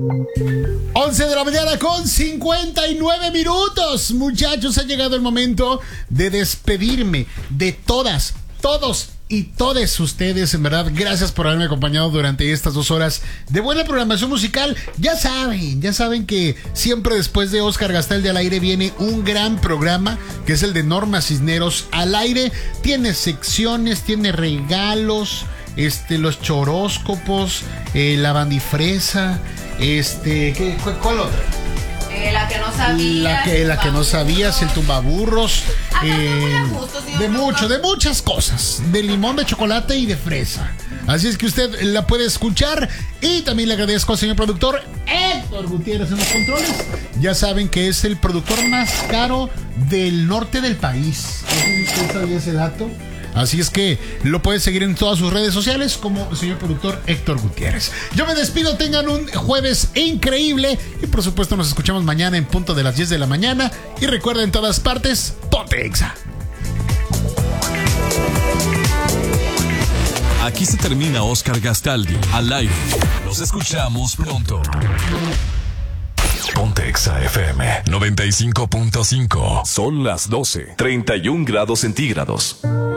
11 de la mañana con 59 minutos. Muchachos, ha llegado el momento de despedirme de todas, todos y todes ustedes. En verdad, gracias por haberme acompañado durante estas 2 horas de buena programación musical. Ya saben que siempre después de Óscar Gastaldi al aire viene un gran programa, que es el de Norma Cisneros al aire. Tiene secciones, tiene regalos, los choróscopos, la bandifresa, ¿cuál otra? La que no sabías. La que no sabías, el tumbaburros. De muchas cosas. De limón, de chocolate y de fresa. Así es que usted la puede escuchar. Y también le agradezco al señor productor Héctor Gutiérrez en los controles. Ya saben que es el productor más caro del norte del país. No sé si usted sabía ese dato. Así es que lo pueden seguir en todas sus redes sociales como el señor productor Héctor Gutiérrez. Yo me despido, tengan un jueves increíble y por supuesto nos escuchamos mañana en punto de las 10 de la mañana. Y recuerden, en todas partes, ponte Exa. Aquí se termina Óscar Gastaldi al aire. Nos escuchamos pronto. Ponte Exa FM 95.5. Son las 12:31 grados centígrados.